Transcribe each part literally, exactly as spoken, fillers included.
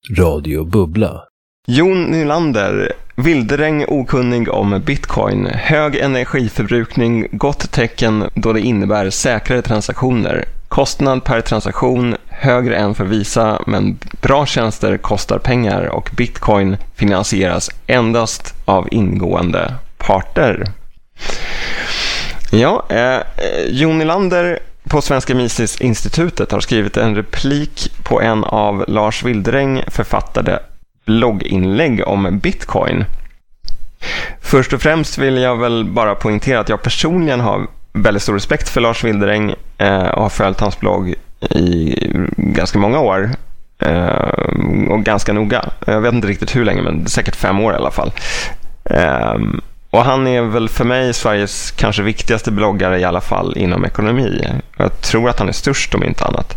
Radio Bubbla. Jon Nylander, vilddräng okunnig om bitcoin, hög energiförbrukning, gott tecken då det innebär säkrare transaktioner, kostnad per transaktion högre än för Visa, men bra tjänster kostar pengar och bitcoin finansieras endast av ingående parter. Ja, eh, Jon Nylander på Svenska Mises-institutet har skrivit en replik på en av Lars Willdräng författade blogginlägg om bitcoin. Först och främst vill jag väl bara poängtera att jag personligen har väldigt stor respekt för Lars Willdräng eh, och har följt hans blogg i ganska många år eh, och ganska noga. Jag vet inte riktigt hur länge, men säkert fem år i alla fall. Eh, och han är väl för mig Sveriges kanske viktigaste bloggare i alla fall inom ekonomi. Jag tror att han är störst om inte annat.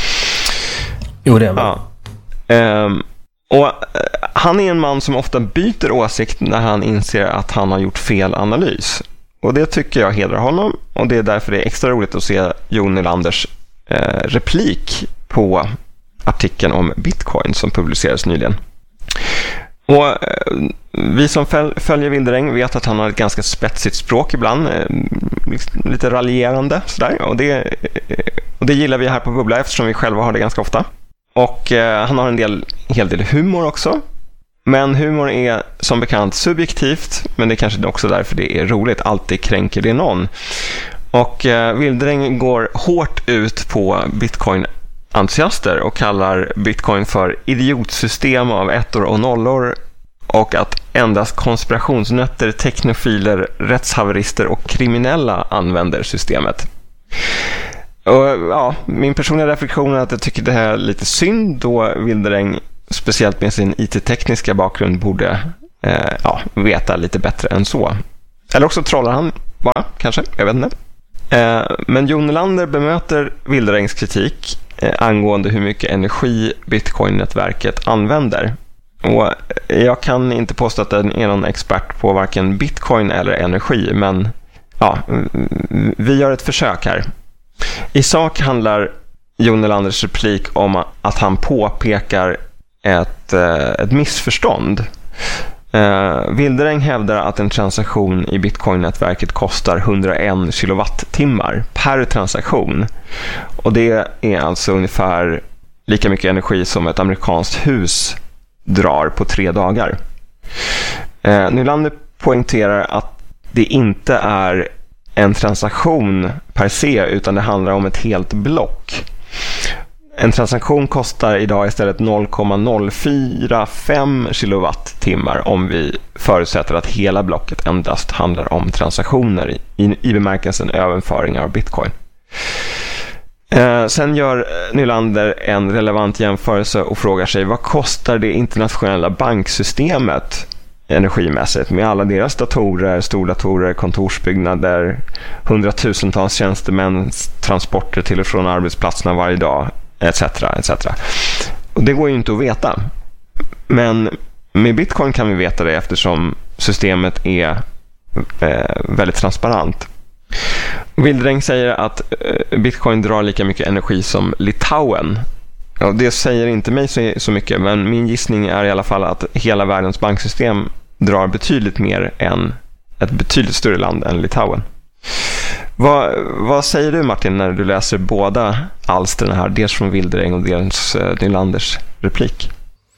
Jo, det är man. Ja. Eh, och han är en man som ofta byter åsikt när han inser att han har gjort fel analys. Och det tycker jag hedrar honom, och det är därför det är extra roligt att se Jon Nylanders eh, replik på artikeln om bitcoin som publicerades nyligen. Och eh, vi som föl- följer Willdräng vet att han har ett ganska spetsigt språk ibland, eh, lite raljerande sådär, och det, eh, och det gillar vi här på Bubbla eftersom vi själva har det ganska ofta. Och eh, han har en del, hel del humor också. Men humor är som bekant subjektivt, men det är kanske också därför det är roligt. Alltid kränker det någon. Och eh, Willdräng går hårt ut på bitcoin-entusiaster och kallar bitcoin för idiotsystem av ettor och nollor, och att endast konspirationsnötter, teknofiler, rättshaverister och kriminella använder systemet. Och ja, min personliga reflektion är att jag tycker det här är lite synd, då Willdräng speciellt med sin I T-tekniska bakgrund borde eh, ja, veta lite bättre än så. Eller också trollar han bara, kanske, jag vet inte. Eh, men Jon Nylander bemöter Willdrängs kritik eh, angående hur mycket energi Bitcoin-nätverket använder. Och jag kan inte påstå att jag är någon expert på varken Bitcoin eller energi, men ja, vi gör ett försök här. I sak handlar Jon Nylanders replik om att han påpekar ett, ett missförstånd. Uh, Willdräng hävdar att en transaktion i Bitcoin-nätverket kostar hundraen kilowattimmar per transaktion. Och det är alltså ungefär lika mycket energi som ett amerikanskt hus drar på tre dagar. Uh, Nylander poängterar att det inte är en transaktion per se, utan det handlar om ett helt block. En transaktion kostar idag istället noll komma noll fyra fem kilowattimmar om vi förutsätter att hela blocket endast handlar om transaktioner i, i bemärkelsen överföringar av bitcoin. Eh, sen gör Nylander en relevant jämförelse och frågar sig: vad kostar det internationella banksystemet energimässigt med alla deras datorer, stordatorer, kontorsbyggnader, hundratusentals tjänstemäns transporter till och från arbetsplatserna varje dag, etc, et cetera. Och det går ju inte att veta. Men med bitcoin kan vi veta det eftersom systemet är eh, väldigt transparent. Willdräng säger att eh, bitcoin drar lika mycket energi som Litauen. Ja, det säger inte mig så, så mycket, men min gissning är i alla fall att hela världens banksystem drar betydligt mer än ett betydligt större land än Litauen. Vad, vad säger du, Martin, när du läser båda alstren här, dels från Willdräng och dels uh, Nylanders replik?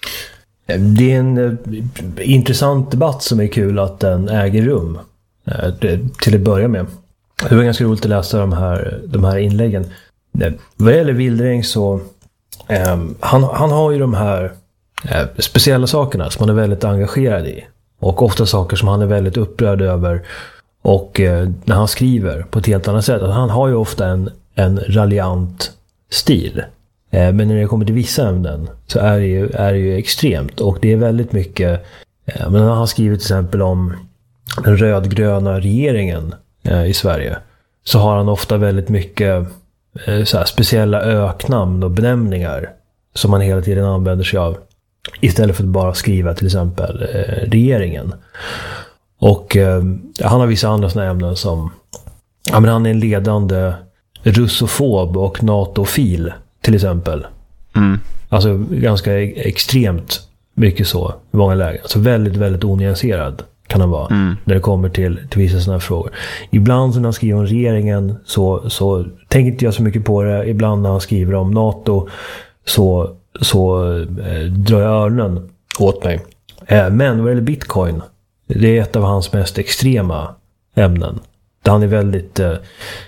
Det är en uh, intressant debatt som är kul att den äger rum uh, det, till att börja med. Det var ganska roligt att läsa de här, de här inläggen. Uh, vad gäller Willdräng så um, han, han har ju de här uh, speciella sakerna som han är väldigt engagerad i, och ofta saker som han är väldigt upprörd över. Och eh, när han skriver på ett helt annat sätt, att han har ju ofta en, en raljant stil. Eh, men när det kommer till vissa ämnen så är det ju, är det ju extremt. Och det är väldigt mycket, eh, men när han skriver till exempel om den rödgröna regeringen eh, i Sverige, så har han ofta väldigt mycket eh, så här speciella öknamn och benämningar som han hela tiden använder sig av. Istället för att bara skriva till exempel eh, regeringen. Och eh, han har vissa andra såna ämnen som, ja, men han är en ledande russofob och natofil till exempel. Mm. Alltså ganska extremt mycket så i många lägen. Alltså väldigt, väldigt onyanserad kan han vara mm. när det kommer till, till vissa sådana här frågor. Ibland när han skriver om regeringen så, så tänker inte jag så mycket på det. Ibland när han skriver om NATO så, så eh, drar jag öronen åt mig. Eh, men vad gäller Bitcoin, det är ett av hans mest extrema ämnen. Där han är väldigt eh,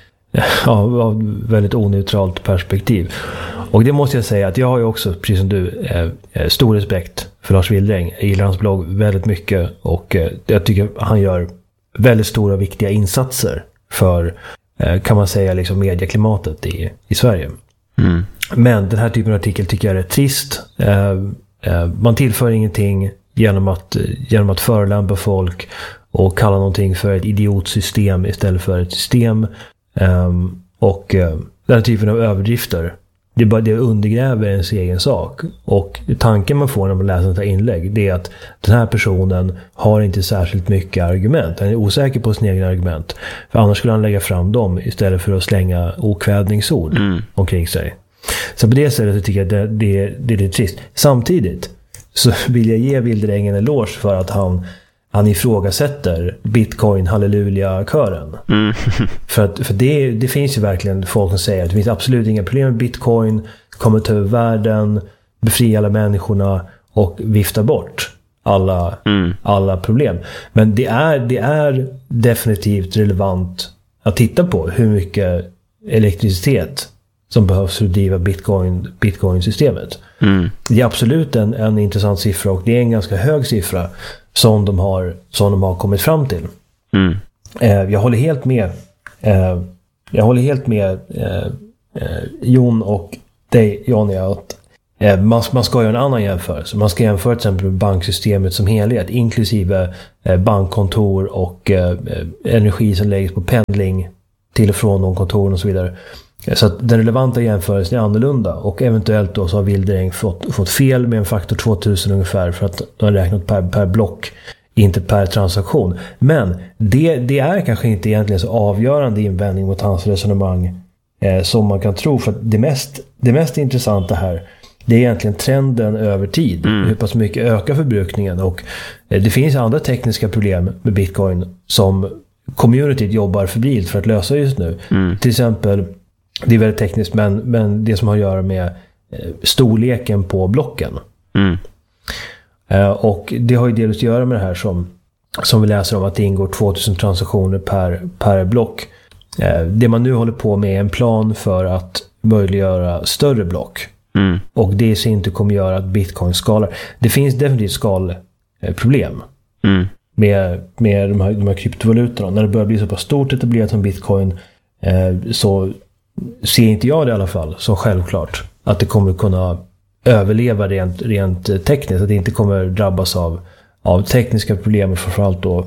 ja, väldigt oneutralt perspektiv. Och det måste jag säga att jag har ju också, precis som du, eh, stor respekt för Lars Wildräng. Jag gillar hans blogg väldigt mycket och eh, jag tycker han gör väldigt stora och viktiga insatser för, eh, kan man säga, liksom medieklimatet i, i Sverige. Mm. Men den här typen av artikel tycker jag är trist. Eh, eh, man tillför ingenting genom att, genom att förolämpa folk och kalla någonting för ett idiotsystem istället för ett system. Um, och uh, den här typen av överdrifter, det, bara, det undergräver ens egen sak. Och tanken man får när man läser ett här inlägg, det är att den här personen har inte särskilt mycket argument. Han är osäker på sina egna argument. För annars skulle han lägga fram dem istället för att slänga okvädningsord mm. omkring sig. Så på det sättet så tycker jag att det, det, det är lite trist. Samtidigt så vill jag ge Wildräng en eloge för att han Han ifrågasätter Bitcoin halleluja-kören. Mm. För, att, för det, det finns ju verkligen folk som säger att det finns absolut inga problem med Bitcoin, kommer ta över världen, befria alla människorna och vifta bort alla, mm. alla problem. Men det är, det är definitivt relevant att titta på hur mycket elektricitet som behövs för att driva Bitcoin, Bitcoin-systemet. Mm. Det är absolut en, en intressant siffra och det är en ganska hög siffra som de har, som de har kommit fram till. Mm. Eh, jag håller helt med eh, jag håller helt med eh, eh, Jon och dig, Johnny, att eh, man, man ska göra en annan jämförelse. Man ska jämföra till exempel banksystemet som helhet, inklusive eh, bankkontor och eh, energi som läggs på pendling till och från de kontoren och så vidare. Så att den relevanta jämförelsen är annorlunda och eventuellt då så har Wildräng fått, fått fel med en faktor tvåtusen ungefär för att de har räknat per, per block, inte per transaktion. Men det, det är kanske inte egentligen så avgörande invändning mot hans resonemang eh, som man kan tro. För att det mest, det mest intressanta här, det är egentligen trenden över tid. Mm. Hur pass mycket ökar förbrukningen. Och eh, det finns andra tekniska problem med Bitcoin som communityt jobbar febrilt för att lösa just nu. Mm. Till exempel, det är väldigt tekniskt, men, men det som har att göra med eh, storleken på blocken. Mm. Eh, och det har ju delvis att göra med det här som, som vi läser om, att det ingår tvåtusen transaktioner per, per block. Eh, det man nu håller på med är en plan för att möjliggöra större block. Mm. Och det i sin tur kommer göra att Bitcoin skalar. Det finns definitivt skalproblem mm. med, med de här, de här kryptovalutorna. När det börjar bli så pass stort etablerat som Bitcoin eh, så ser inte jag det i alla fall så självklart att det kommer kunna överleva rent, rent tekniskt, att det inte kommer drabbas av, av tekniska problem och framförallt då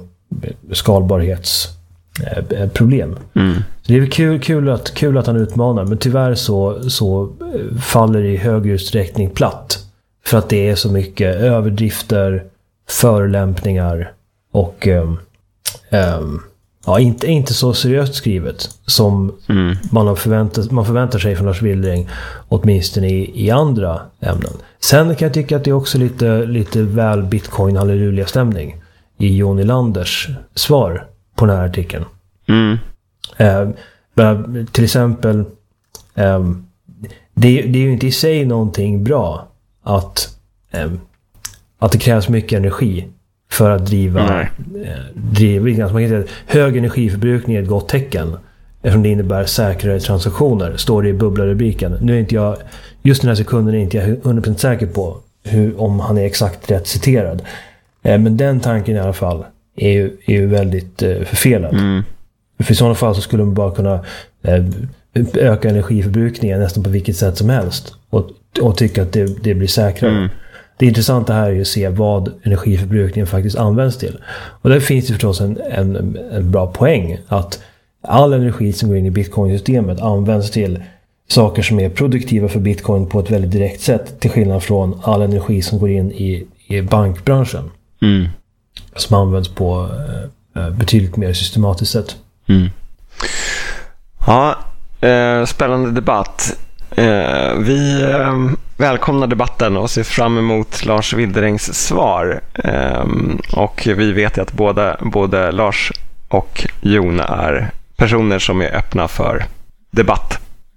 skalbarhetsproblem. Mm. Så det är kul, kul, att, kul att han utmanar, men tyvärr så, så faller det i högre utsträckning platt för att det är så mycket överdrifter, förolämpningar och um, um, ja, inte, inte så seriöst skrivet som mm. man, har förväntat, man förväntar sig från Lars Wildräng, åtminstone i, i andra ämnen. Sen kan jag tycka att det är också lite, lite väl Bitcoin halleluja stämning i Jon Nylanders svar på den här artikeln. Mm. Eh, till exempel eh, det, det är ju inte i sig någonting bra att, eh, att det krävs mycket energi för att driva, eh, driva alltså man kan säga att hög energiförbrukning är ett gott tecken eftersom det innebär säkrare transaktioner, står det i bubblarubriken. Nu är inte jag, just den här sekunden är inte jag hundra procent säker på hur, om han är exakt rätt citerad. Eh, men den tanken i alla fall är ju, är ju väldigt eh, förfelad. Mm. För i sådana fall så skulle man bara kunna eh, öka energiförbrukningen nästan på vilket sätt som helst och, och tycka att det, det blir säkrare. Mm. Det intressanta här är att se vad energiförbrukningen faktiskt används till. Och där finns det förstås en, en, en bra poäng att all energi som går in i Bitcoin-systemet används till saker som är produktiva för Bitcoin på ett väldigt direkt sätt, till skillnad från all energi som går in i, i bankbranschen. Mm. Som används på eh, betydligt mer systematiskt sätt. Mm. Ja, eh, spännande debatt. Eh, vi, eh, välkomnar debatten och ser fram emot Lars Wilderängs svar. Um, och vi vet ju att både, både Lars och Jon är personer som är öppna för debatt.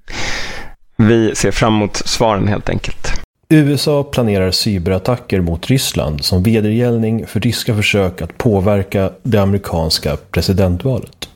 Vi ser fram emot svaren helt enkelt. U S A planerar cyberattacker mot Ryssland som vedergällning för ryska försök att påverka det amerikanska presidentvalet.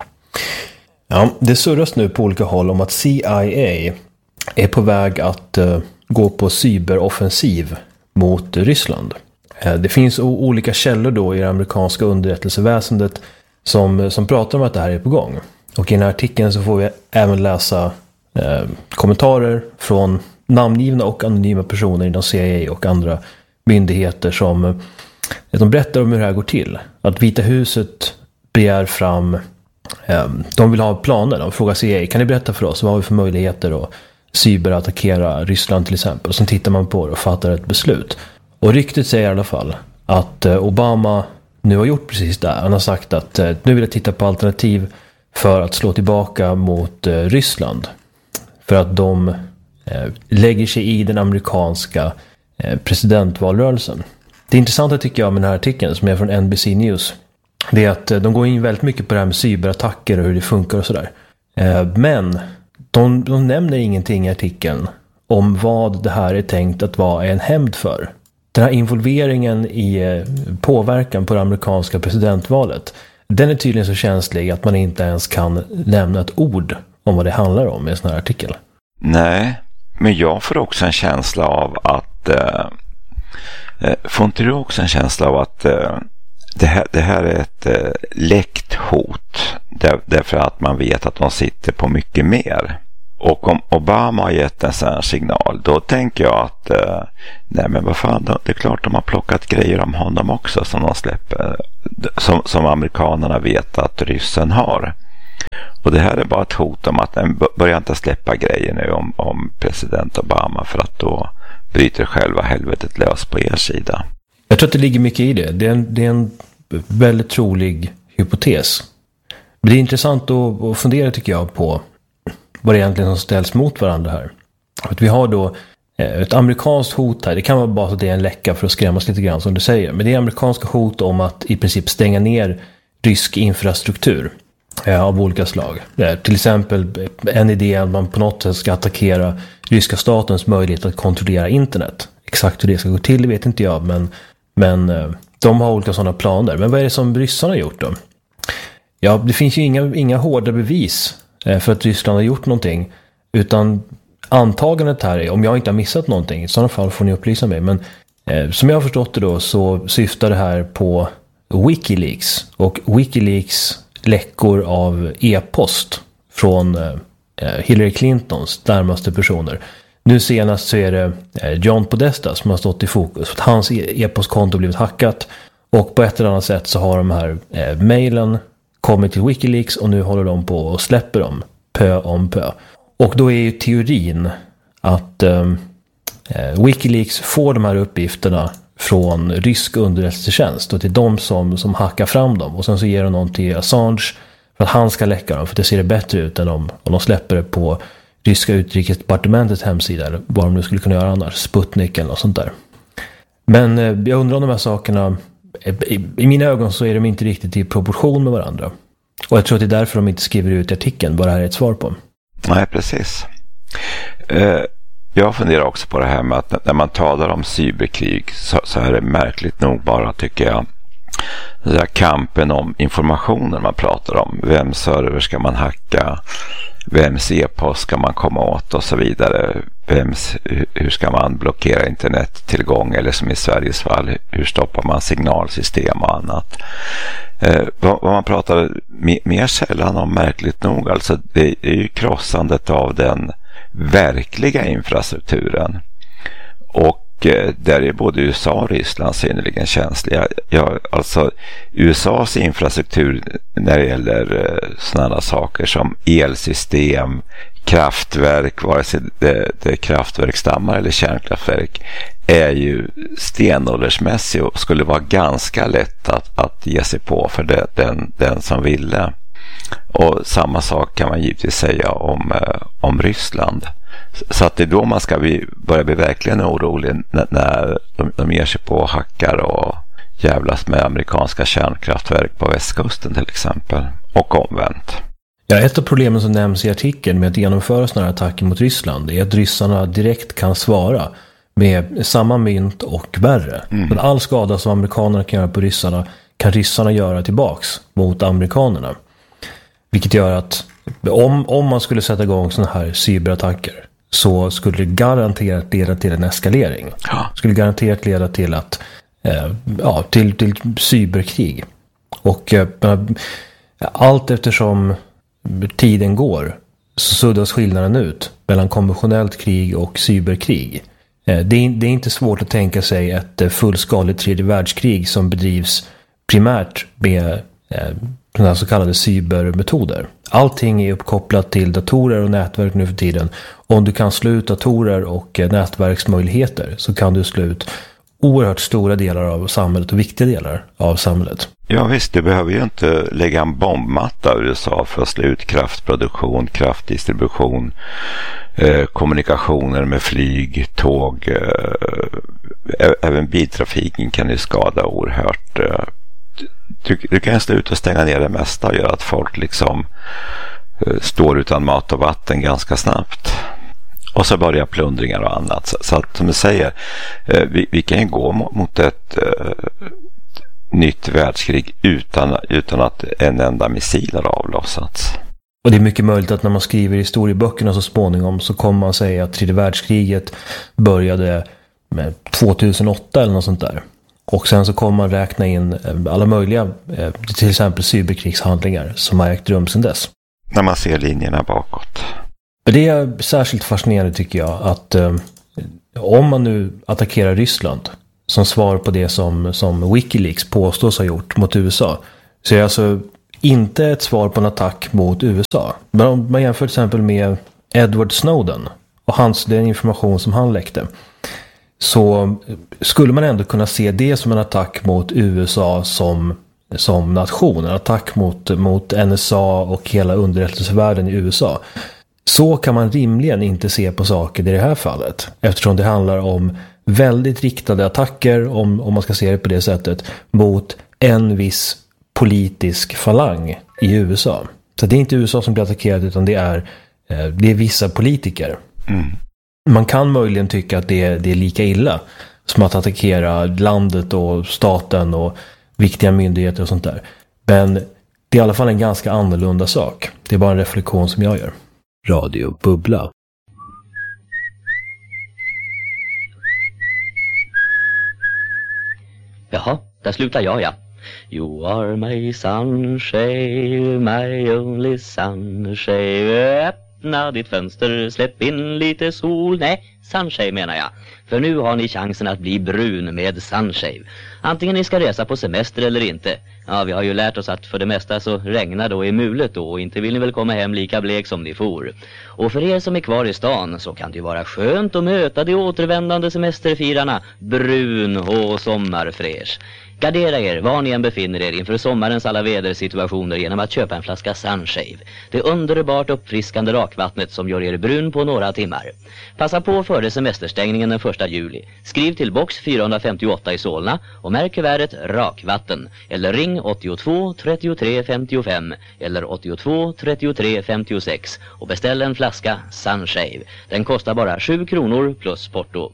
Ja, det surras nu på olika håll om att C I A är på väg att uh, gå på cyberoffensiv mot Ryssland. Uh, det finns o- olika källor då i det amerikanska underrättelseväsendet som, som pratar om att det här är på gång. Och i den här artikeln så får vi även läsa uh, kommentarer från namngivna och anonyma personer inom C I A och andra myndigheter som uh, de berättar om hur det här går till. Att Vita huset begär fram, uh, de vill ha planer, de frågar C I A, kan ni berätta för oss vad har vi för möjligheter att cyberattackera Ryssland till exempel. Och sen tittar man på det och fattar ett beslut. Och ryktet säger i alla fall att Obama nu har gjort precis det. Han har sagt att nu vill jag titta på alternativ för att slå tillbaka mot Ryssland. För att de lägger sig i den amerikanska presidentvalrörelsen. Det intressanta tycker jag med den här artikeln som är från N B C News, det är att de går in väldigt mycket på det här med cyberattacker och hur det funkar och sådär. Men De, de nämner ingenting i artikeln om vad det här är tänkt att vara en hämnd för. Den här involveringen i påverkan på det amerikanska presidentvalet, den är tydligen så känslig att man inte ens kan nämna ett ord om vad det handlar om i en sån här artikel. Nej, men jag får också en känsla av att äh, får inte du också en känsla av att äh, det, här, det här är ett äh, läckt hot där, därför att man vet att de sitter på mycket mer. Och om Obama har gett en sån här signal, då tänker jag att eh, nej men vad fan, det är klart de har plockat grejer om honom också som de släpper, som, som amerikanerna vet att ryssen har. Och det här är bara ett hot om att den börjar inte släppa grejer nu om, om president Obama, för att då bryter själva helvetet lös på er sida. Jag tror att det ligger mycket i det. Det är en, det är en väldigt trolig hypotes. Men det är intressant att, att fundera tycker jag på vad det egentligen som ställs mot varandra här. Att vi har då ett amerikanskt hot här. Det kan vara bara så att det är en läcka för att skrämmas lite grann som du säger. Men det är amerikanska hot om att i princip stänga ner rysk infrastruktur eh, av olika slag. Eh, till exempel en idé att man på något sätt ska attackera ryska statens möjlighet att kontrollera internet. Exakt hur det ska gå till, det vet inte jag. Men, men eh, de har olika sådana planer. Men vad är det som ryssarna har gjort då? Ja, det finns ju inga, inga hårda bevis för att Ryssland har gjort någonting, utan antagandet här är, om jag inte har missat någonting, i sådana fall får ni upplysa mig, men eh, som jag har förstått det då så syftar det här på Wikileaks och Wikileaks läckor av e-post från eh, Hillary Clintons närmaste personer. Nu senast så är det eh, John Podesta som har stått i fokus, för att hans e-postkonto blivit hackat, och på ett eller annat sätt så har de här eh, mejlen kommer till Wikileaks och nu håller de på och släpper dem pö om pö. Och då är ju teorin att eh, Wikileaks får de här uppgifterna från rysk underrättelsetjänst och till de som, som hackar fram dem, och sen så ger de någon till Assange för att han ska läcka dem, för det ser det bättre ut än om, om de släpper det på ryska utrikesdepartementets hemsida eller vad de nu skulle kunna göra annars, Sputnik eller något sånt där. Men eh, jag undrar om de här sakerna, I, I mina ögon så är de inte riktigt i proportion med varandra. Och jag tror att det är därför de inte skriver ut i artikeln vad det här är ett svar på. Nej, precis. Eh, jag funderar också på det här med att när man talar om cyberkrig så, så är det märkligt nog bara, tycker jag, den här kampen om informationen man pratar om. Vems server ska man hacka? Vems e-post ska man komma åt och så vidare. Vems, hur ska man blockera internettillgång, eller som i Sveriges fall, hur stoppar man signalsystem och annat. Eh, vad, vad man pratar mer, mer sällan om, märkligt nog, alltså det är ju krossandet av den verkliga infrastrukturen. Och eh, där är både U S A och Ryssland synnerligen känsliga. Ja, alltså U S A:s infrastruktur när det gäller eh, sådana saker som elsystem, kraftverk, vare sig det, det är kraftverksdammar eller kärnkraftverk, är ju stenåldersmässig och skulle vara ganska lätt att, att ge sig på för det, den, den som ville. Och samma sak kan man givetvis säga om, eh, om Ryssland. Så att det är då man ska bli, börja bli verkligen orolig när, när de, de ger sig på och hackar och jävlas med amerikanska kärnkraftverk på västkusten till exempel. Och omvänt. Ja, ett av problemen som nämns i artikeln med att genomföra sådana här attacker mot Ryssland är att ryssarna direkt kan svara med samma mynt och värre. Mm. Men all skada som amerikanerna kan göra på ryssarna kan ryssarna göra tillbaks mot amerikanerna. Vilket gör att om, om man skulle sätta igång sådana här cyberattacker så skulle det garanterat leda till en eskalering. Ja. Skulle garanterat leda till att eh, ja, till, till cyberkrig. Och eh, allt eftersom tiden går så suddas skillnaden ut mellan konventionellt krig och cyberkrig. Eh, det, är, det är inte svårt att tänka sig ett fullskaligt tredje världskrig som bedrivs primärt med eh, så kallade cybermetoder. Allting är uppkopplat till datorer och nätverk nu för tiden. Om du kan slå ut datorer och eh, nätverksmöjligheter så kan du slå ut oerhört stora delar av samhället och viktiga delar av samhället. Ja visst, du behöver ju inte lägga en bombmatta i U S A för att slå ut kraftproduktion, kraftdistribution, eh, kommunikationer med flyg, tåg. Eh, även biltrafiken kan ju skada oerhört. Eh, du, du kan slå ut och stänga ner det mesta och göra att folk liksom eh, står utan mat och vatten ganska snabbt. Och så börjar plundringar och annat. Så, så att som du säger, eh, vi, vi kan ju gå mot, mot ett eh, nytt världskrig utan, utan att en enda missil har avlossats. Och det är mycket möjligt att när man skriver historieböckerna så småningom så kommer man säga att tredje världskriget började med tvåtusenåtta eller något sånt där. Och sen så kommer man räkna in alla möjliga, till exempel cyberkrigshandlingar som har ägt rum sedan dess. När man ser linjerna bakåt. Det är särskilt fascinerande tycker jag att eh, om man nu attackerar Ryssland som svar på det som, som Wikileaks påstås ha gjort mot U S A så är det alltså inte ett svar på en attack mot U S A. Men om man jämför till exempel med Edward Snowden och hans, den information som han läckte så skulle man ändå kunna se det som en attack mot U S A som, som nation. En attack mot, mot N S A och hela underrättelsevärlden i U S A. Så kan man rimligen inte se på saker i det här fallet. Eftersom det handlar om väldigt riktade attacker, om, om man ska se det på det sättet, mot en viss politisk falang i U S A. Så det är inte U S A som blir attackerat utan det är, det är vissa politiker. Mm. Man kan möjligen tycka att det är, det är lika illa som att attackera landet och staten och viktiga myndigheter och sånt där. Men det är i alla fall en ganska annorlunda sak. Det är bara en reflektion som jag gör. Radio Bubbla. Jaha, där slutar jag, ja. You are my sunshine, my only sunshine. Öppna ditt fönster, släpp in lite sol. Nej, sunshine menar jag. För nu har ni chansen att bli brun med Sunshave. Antingen ni ska resa på semester eller inte. Ja, vi har ju lärt oss att för det mesta så regnar då i mulet då. Och inte vill ni väl komma hem lika blek som ni for. Och för er som är kvar i stan så kan det ju vara skönt att möta de återvändande semesterfirarna. Brun och sommarfräsch. Gardera er var ni än befinner er inför sommarens alla vädersituationer genom att köpa en flaska Sunshave. Det underbart uppfriskande rakvattnet som gör er brun på några timmar. Passa på före semesterstängningen den första juli. Skriv till box fyrahundrafemtioåtta i Solna och märk kuvertet rakvatten. Eller ring åttiotvå trettiotre femtiofem eller åttiotvå trettiotre femtiosex och beställ en flaska Sunshave. Den kostar bara sju kronor plus porto.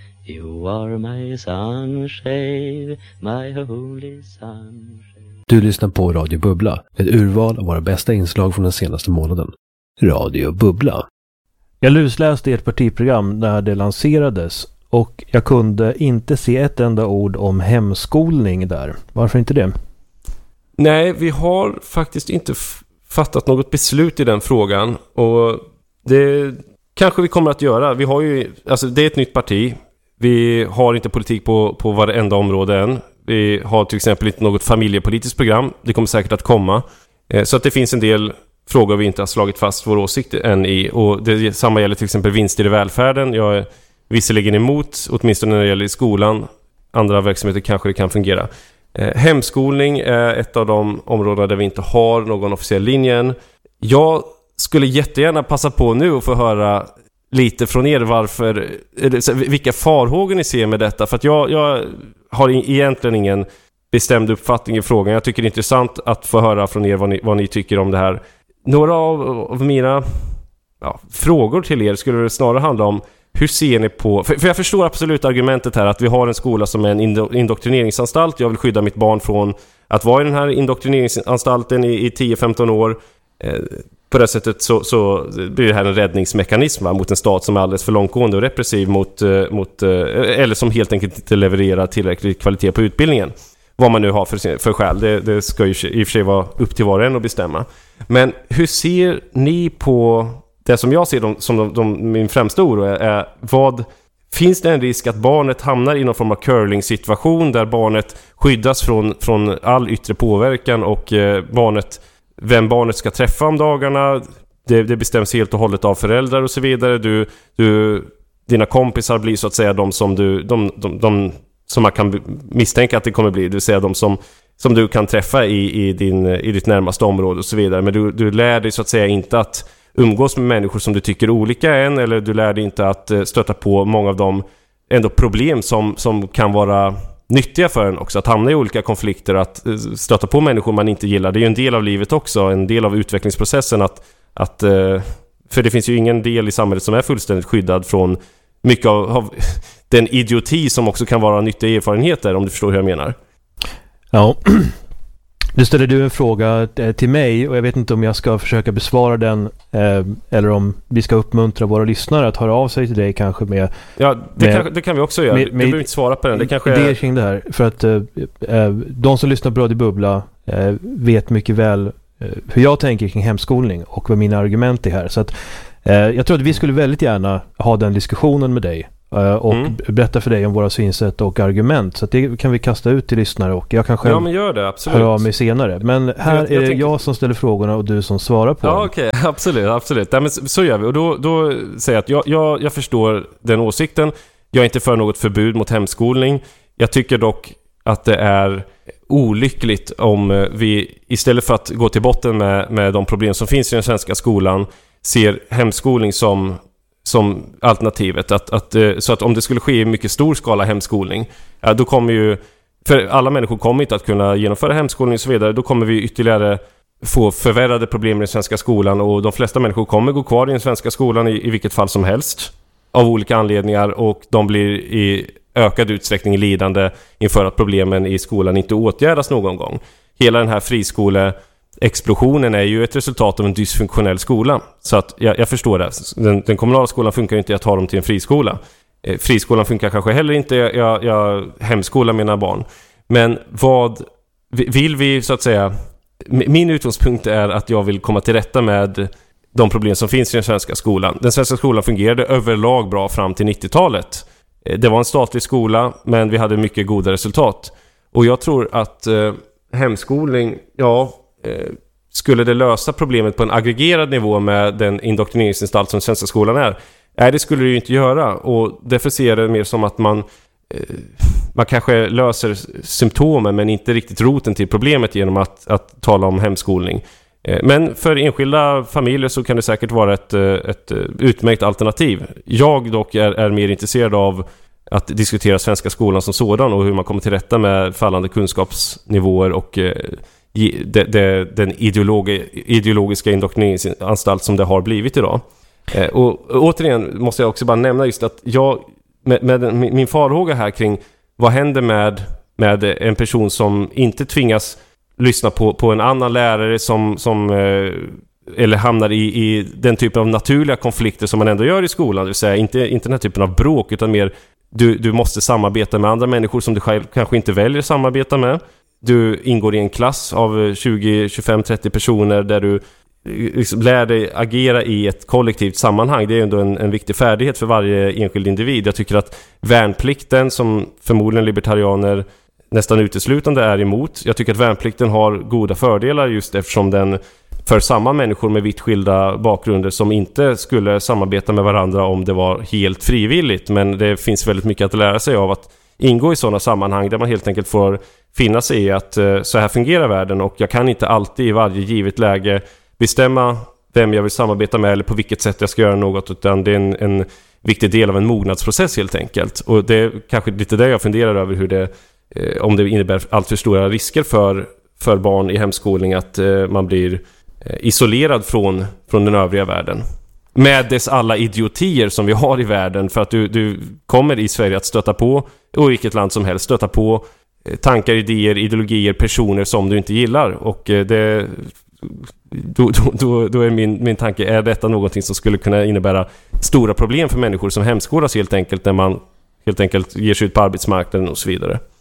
You are my sunshine, my holy sunshine. Du lyssnar på Radio Bubbla, ett urval av våra bästa inslag från den senaste månaden. Radio Bubbla. Jag lusläste ert partiprogram när det lanserades och jag kunde inte se ett enda ord om hemskolning där. Varför inte det? Nej, vi har faktiskt inte f- fattat något beslut i den frågan och det kanske vi kommer att göra. Vi har ju, alltså det är ett nytt parti. Vi har inte politik på, på varenda område än. Vi har till exempel inte något familjepolitiskt program. Det kommer säkert att komma. Eh, så att det finns en del frågor vi inte har slagit fast vår åsikt än i. Och det samma gäller till exempel vinster i välfärden. Jag är visserligen emot, åtminstone när det gäller skolan. Andra verksamheter kanske det kan fungera. Eh, hemskolning är ett av de områden där vi inte har någon officiell linje än. Jag skulle jättegärna passa på nu och få höra lite från er varför, vilka farhågor ni ser med detta. För att jag, jag har egentligen ingen bestämd uppfattning i frågan. Jag tycker det är intressant att få höra från er vad ni, vad ni tycker om det här. Några av, av mina ja, frågor till er skulle det snarare handla om hur ser ni på, för, för jag förstår absolut argumentet här att vi har en skola som är en indo, indoktrineringsanstalt. Jag vill skydda mitt barn från att vara i den här indoktrineringsanstalten i, i tio femton år. Eh, på det sättet så, så blir det här en räddningsmekanism va, mot en stat som är alldeles för långtgående och repressiv mot, mot, eller som helt enkelt inte levererar tillräcklig kvalitet på utbildningen. Vad man nu har för, för skäl, det, det ska ju i och för sig vara upp till var och en att bestämma. Men hur ser ni på det som jag ser de, som de, de, min främsta oro är, är vad, finns det en risk att barnet hamnar i någon form av curling-situation där barnet skyddas från, från all yttre påverkan och eh, barnet, vem barnet ska träffa om dagarna, det, det bestäms helt och hållet av föräldrar och så vidare. Du, du, dina kompisar blir så att säga de som du, de, de, de som man kan misstänka att det kommer bli, det vill säga de som, som du kan träffa i, i, din, i ditt närmaste område och så vidare. Men du, du lär dig så att säga inte att umgås med människor som du tycker olika än, eller du lär dig inte att stöta på många av de ändå problem som, som kan vara nyttiga för en också, att hamna i olika konflikter, att stöta på människor man inte gillar. Det är ju en del av livet också, en del av utvecklingsprocessen att, att för det finns ju ingen del i samhället som är fullständigt skyddad från mycket av, av den idioti som också kan vara nyttiga erfarenheter, om du förstår hur jag menar. Ja, nu ställer du en fråga till mig och jag vet inte om jag ska försöka besvara den eh, eller om vi ska uppmuntra våra lyssnare att höra av sig till dig kanske med... Ja, det, med, kan, det kan vi också göra. Med, du behöver inte svara på den. Det kanske är är... kring det här. För att eh, de som lyssnar på Radio Bubbla eh, vet mycket väl eh, hur jag tänker kring hemskolning och vad mina argument är här. Så att eh, jag tror att vi skulle väldigt gärna ha den diskussionen med dig. Och mm. berätta för dig om våra synsätt och argument. Så att det kan vi kasta ut till lyssnare och jag kan själv ja, men gör det, absolut. höra av mig senare. Men här jag, jag är det tänker... jag som ställer frågorna och du som svarar på ja, dem. Okej, okay. absolut, absolut. Ja, men så gör vi. Och då, då säger jag att jag, jag, jag förstår den åsikten. Jag är inte för något förbud mot hemskolning. Jag tycker dock att det är olyckligt om vi istället för att gå till botten med, med de problem som finns i den svenska skolan ser hemskolning som som alternativet. Att, att, så att om det skulle ske i mycket stor skala hemskolning, ja, då kommer ju, för alla människor kommer inte att kunna genomföra hemskolning och så vidare, då kommer vi ytterligare få förvärrade problem i den svenska skolan och de flesta människor kommer gå kvar i den svenska skolan i, i vilket fall som helst av olika anledningar och de blir i ökad utsträckning lidande inför att problemen i skolan inte åtgärdas någon gång. Hela den här friskole explosionen är ju ett resultat av en dysfunktionell skola. Så att jag, jag förstår det. Den, den kommunala skolan funkar inte att ta dem till en friskola. Eh, friskolan funkar kanske heller inte. Jag, jag hemskolar mina barn. Men vad vill vi så att säga... Min utgångspunkt är att jag vill komma till rätta med de problem som finns i den svenska skolan. Den svenska skolan fungerade överlag bra fram till nittiotalet. Eh, det var en statlig skola, men vi hade mycket goda resultat. Och jag tror att eh, hemskolning, ja... skulle det lösa problemet på en aggregerad nivå med den indoktrineringsanstalt som svenska skolan är? Nej, det skulle det ju inte göra. Och därför ser det mer som att man eh, man kanske löser symptomen men inte riktigt roten till problemet genom att, att tala om hemskolning. Eh, men för enskilda familjer så kan det säkert vara ett, ett utmärkt alternativ. Jag dock är, är mer intresserad av att diskutera svenska skolan som sådan och hur man kommer till rätta med fallande kunskapsnivåer och eh, De, de, den ideologi, ideologiska indoktrineringsanstalt som det har blivit idag. Eh, och, och återigen måste jag också bara nämna just att jag med, med min farhåga här kring vad händer med, med en person som inte tvingas lyssna på, på en annan lärare som, som eh, eller hamnar i, i den typen av naturliga konflikter som man ändå gör i skolan, det vill säga inte, inte den här typen av bråk utan mer du, du måste samarbeta med andra människor som du själv kanske inte väljer att samarbeta med. Du ingår i en klass av tjugo, tjugofem, trettio personer där du liksom lär dig agera i ett kollektivt sammanhang. Det är ändå en, en viktig färdighet för varje enskild individ. Jag tycker att värnplikten, som förmodligen libertarianer nästan uteslutande är emot, jag tycker att värnplikten har goda fördelar just eftersom den för samma människor med vitt skilda bakgrunder som inte skulle samarbeta med varandra om det var helt frivilligt. Men det finns väldigt mycket att lära sig av att ingå i sådana sammanhang där man helt enkelt får finna sig i att uh, så här fungerar världen och jag kan inte alltid i varje givet läge bestämma vem jag vill samarbeta med eller på vilket sätt jag ska göra något, utan det är en, en viktig del av en mognadsprocess helt enkelt. Och det är kanske lite det jag funderar över, hur det, eh, om det innebär allt för stora risker för, för barn i hemskolning att eh, man blir eh, isolerad från, från den övriga världen. Med dess alla idiotier som vi har i världen, för att du, du kommer i Sverige att stöta på, och i vilket land som helst, stöta på eh, tankar, idéer, ideologier, personer som du inte gillar. Och eh, det... Då, då, då är min, min tanke, är detta någonting som skulle kunna innebära stora problem för människor som hemskolas helt enkelt, när man helt enkelt ger sig ut på arbetsmarknaden och så vidare.